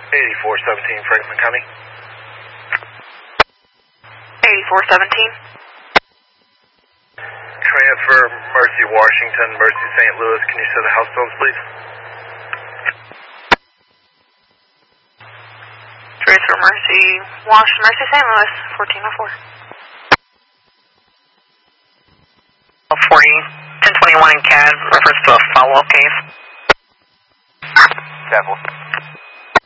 8417 Franklin County. 8417. Transfer Mercy Washington, Mercy St. Louis. Can you set the house phones, please? Transfer Mercy Mercy St. Louis, 1404. 1021 in CAD, reference to a follow-up case. Careful.